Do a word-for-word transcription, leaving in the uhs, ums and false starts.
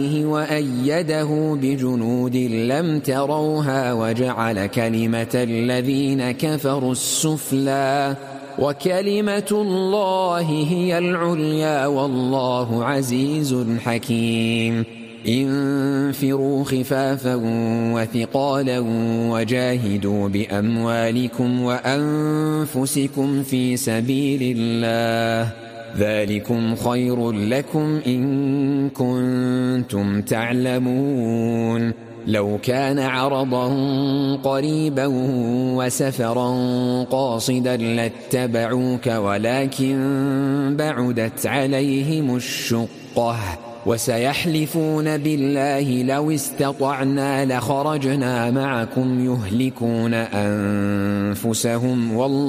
وأيده بجنود لم تروها وجعل كلمة الذين كفروا السفلى وكلمة الله هي العليا والله عزيز حكيم. انفروا خفافا وثقالا وجاهدوا بأموالكم وأنفسكم في سبيل الله ذلكم خير لكم إن كنتم تعلمون. لو كان عرضا قريبا وسفرا قاصدا لاتبعوك ولكن بعدت عليهم الشقة وسيحلفون بالله لو استطعنا لخرجنا معكم يهلكون أنفسهم والله